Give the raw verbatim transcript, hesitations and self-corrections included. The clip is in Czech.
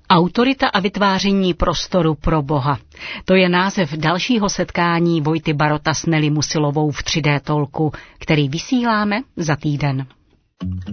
Autorita a vytváření prostoru pro Boha. To je název dalšího setkání Vojty Barota s Nelly Musilovou v tři dé Talku, který vysíláme za týden.